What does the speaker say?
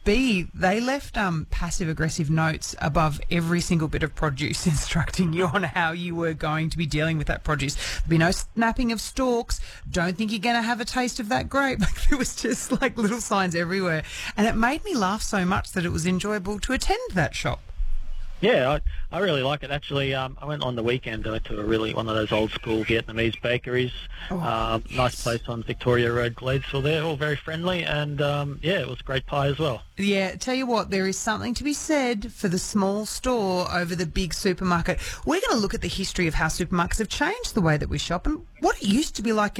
B, they left passive-aggressive notes above every single bit of produce instructing you on how you were going to be dealing with that produce. There'd be no snapping of stalks. Don't think you're going to have a taste of that grape. Like, there was just like little signs everywhere. And it made me laugh so much that it was enjoyable to attend that shop. Yeah, I really like it. Actually, I went on the weekend to one of those old school Vietnamese bakeries. Nice place on Victoria Road, Gladesville. They're all very friendly, and it was a great pie as well. Yeah, tell you what, there is something to be said for the small store over the big supermarket. We're going to look at the history of how supermarkets have changed the way that we shop and what it used to be like